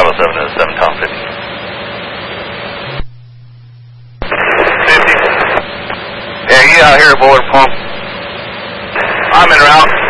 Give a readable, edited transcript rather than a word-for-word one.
707 to 7 Tom 50. 50. Yeah, you out here at Boiler Pump. I'm en route.